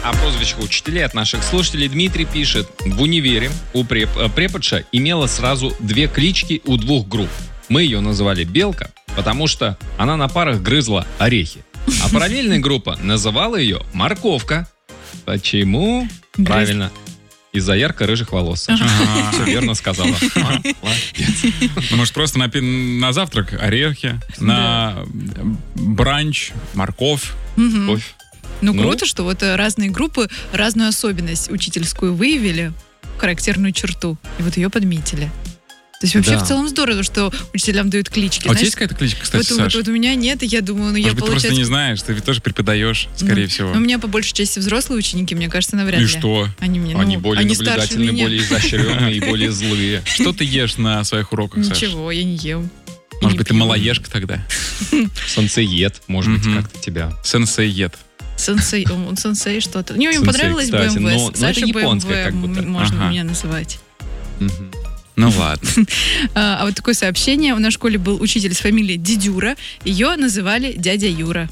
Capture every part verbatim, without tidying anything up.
о прозвищах учителей от наших слушателей. Дмитрий пишет: в универе у преп... преподша имела сразу две клички у двух групп. Мы ее называли Белка, потому что она на парах грызла орехи. А параллельная группа называла ее Морковка. Почему? Грыз... Правильно. Из-за ярко-рыжих волос. Ага. Все верно сказала. Молодец. Ну, может, просто на, на завтрак орехи, на бранч морковь. Угу. Ну, ну, круто, что вот разные группы разную особенность учительскую выявили, характерную черту, и вот ее подметили. То есть вообще да. в целом здорово, что учителям дают клички. А у тебя есть какая-то кличка, кстати, вот, Саша? Вот, вот у меня нет, и я думаю, ну Может я быть, получается... ты просто не знаешь, ты ведь тоже преподаешь, скорее ну, всего. У меня по большей части взрослые ученики, мне кажется, навряд ли. И что? Они, мне, ну, они более они наблюдательные, более изощренные и более злые. Что ты ешь на своих уроках, Саша? Ничего, я не ем. Может быть, ты малоежка тогда? Сенсеед, может быть, как-то тебя. Сенсеед. Сенсей, он сенсей что-то. Мне им понравилось бэ эм вэ. Саша бэ эм вэ можно меня называть. Ну ладно. А, а вот такое сообщение. У нас в школе был учитель с фамилией Дидюра. Ее называли дядя Юра.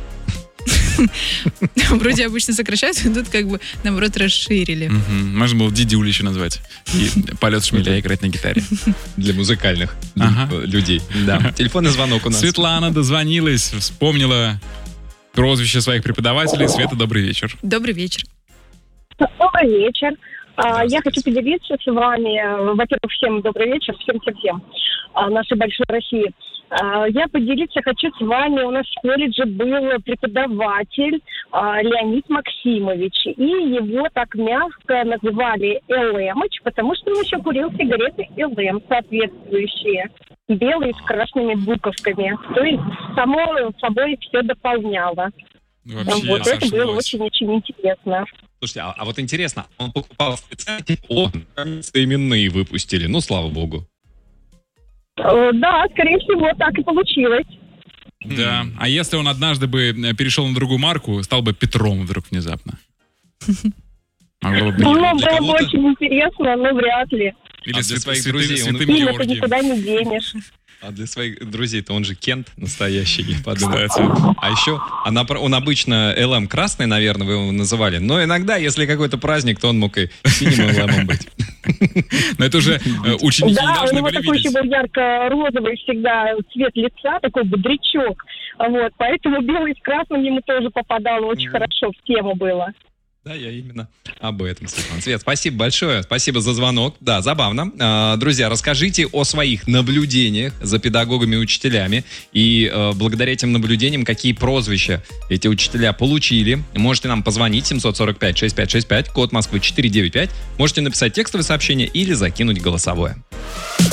Вроде обычно сокращаются, но тут как бы, наоборот, расширили. Можно было Дидюль еще назвать. И полет шмеля играть на гитаре. Для музыкальных людей. Телефонный звонок у нас. Светлана дозвонилась, вспомнила прозвище своих преподавателей. Света, добрый вечер. Добрый вечер. Добрый вечер. Я хочу поделиться с вами, во-первых, всем добрый вечер, всем-всем-всем нашей большой России. Я поделиться хочу с вами, у нас в колледже был преподаватель Леонид Максимович, и его так мягко называли ЛМыч, потому что он еще курил сигареты ЛМ соответствующие, белые с красными буковками, то есть само собой все дополняло. Вообще, вот это было очень-очень интересно. Слушайте, а, а вот интересно, он покупал специально, о, именные выпустили, ну, слава богу. Да, скорее всего, так и получилось. Да, а если он однажды бы перешел на другую марку, стал бы Петром вдруг внезапно? Ну, было бы очень интересно, но вряд ли. Или для своих друзей Святым Георгием. Ты никуда не денешь. А для своих друзей-то он же Кент настоящий, я подумал. Кстати. А еще, он, он обычно эл эм красный, наверное, вы его называли, но иногда, если какой-то праздник, то он мог и синим эл эм быть. Но это уже ученики не должны были видеть. Да, у него такой еще был ярко-розовый всегда цвет лица, такой бодрячок. Вот, поэтому белый с красным ему тоже попадало очень хорошо, в тему было. Да, я именно об этом, Светлана. Свет, спасибо большое, спасибо за звонок. Да, забавно. А, друзья, расскажите о своих наблюдениях за педагогами и учителями. И а, благодаря этим наблюдениям, какие прозвища эти учителя получили. Можете нам позвонить семь сорок пять шестьдесят пять шестьдесят пять, код Москвы четыреста девяносто пять. Можете написать текстовое сообщение или закинуть голосовое.